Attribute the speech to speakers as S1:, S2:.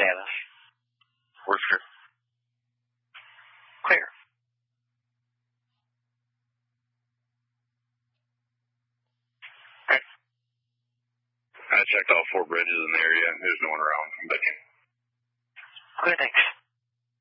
S1: Canvas.
S2: We're clear.
S1: Clear.
S2: I checked all 4 bridges in the area. There's no one around.
S1: Okay, thanks.